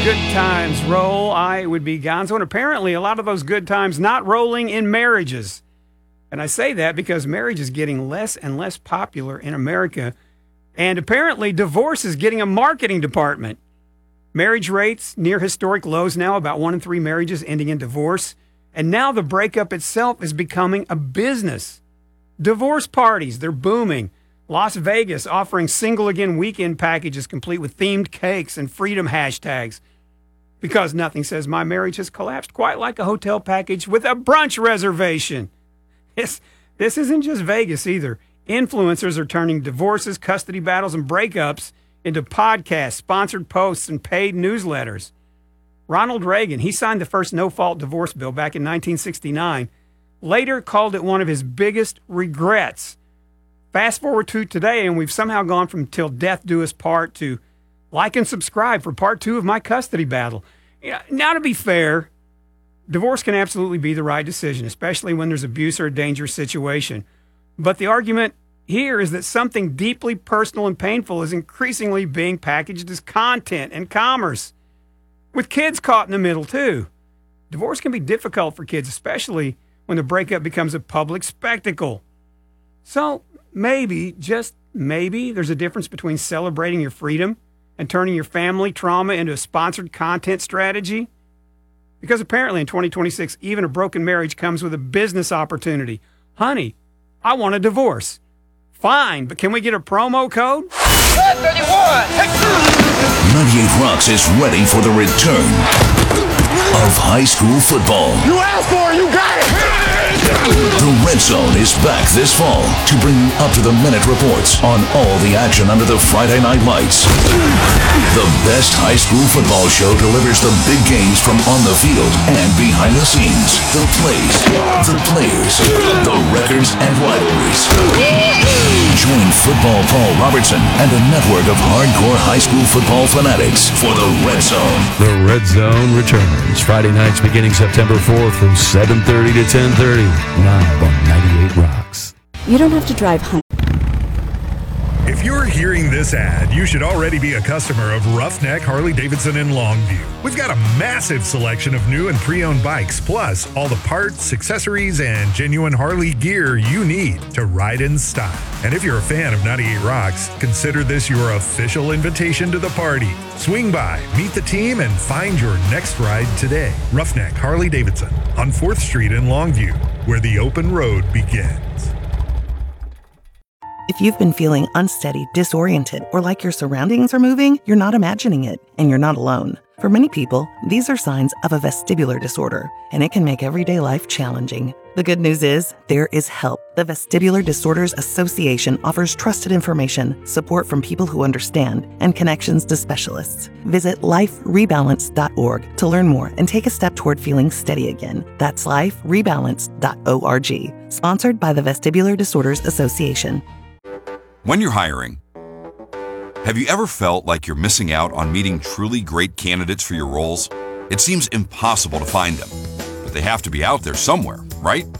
Good times roll, I would be Gonzo. And apparently, a lot of those good times not rolling in marriages. And I say that because marriage is getting less and less popular in America. And apparently, divorce is getting a marketing department. Marriage rates near historic lows now, about 1 in 3 marriages ending in divorce. And now the breakup itself is becoming a business. Divorce parties, they're booming. Las Vegas offering single again weekend packages complete with themed cakes and freedom hashtags. Because nothing says my marriage has collapsed quite like a hotel package with a brunch reservation. This isn't just Vegas either. Influencers are turning divorces, custody battles, and breakups into podcasts, sponsored posts, and paid newsletters. Ronald Reagan, he signed the first no-fault divorce bill back in 1969, later called it one of his biggest regrets. Fast forward to today, and we've somehow gone from till death do us part to like and subscribe for part 2 of my custody battle. Now, to be fair, divorce can absolutely be the right decision, especially when there's abuse or a dangerous situation. But the argument here is that something deeply personal and painful is increasingly being packaged as content and commerce, with kids caught in the middle too. Divorce can be difficult for kids, especially when the breakup becomes a public spectacle. So maybe, just maybe, there's a difference between celebrating your freedom and turning your family trauma into a sponsored content strategy. Because apparently in 2026, even a broken marriage comes with a business opportunity. Honey, I want a divorce. Fine, but can we get a promo code? 31! 98 Rocks is ready for the return of high school football. You asked for it, you got it! The Red Zone is back this fall to bring you up-to-the-minute reports on all the action under the Friday night lights. The best high school football show delivers the big games from on the field and behind the scenes. The plays, the players, the records and rivalries. Join Football Paul Robertson and a network of hardcore high school football fanatics for the Red Zone. The Red Zone returns Friday nights beginning September 4th from 7:30 to 10:30. Live on 98 Rocks. You don't have to drive If you're hearing this ad, you should already be a customer of Roughneck Harley-Davidson in Longview. We've got a massive selection of new and pre-owned bikes, plus all the parts, accessories, and genuine Harley gear you need to ride in style. And if you're a fan of 98 Rocks, consider this your official invitation to the party. Swing by, meet the team, and find your next ride today. Roughneck Harley-Davidson on 4th Street in Longview, where the open road begins. If you've been feeling unsteady, disoriented, or like your surroundings are moving, you're not imagining it, and you're not alone. For many people, these are signs of a vestibular disorder, and it can make everyday life challenging. The good news is, there is help. The Vestibular Disorders Association offers trusted information, support from people who understand, and connections to specialists. Visit liferebalance.org to learn more and take a step toward feeling steady again. That's liferebalance.org. Sponsored by the Vestibular Disorders Association. When you're hiring, have you ever felt like you're missing out on meeting truly great candidates for your roles? It seems impossible to find them, but they have to be out there somewhere, right?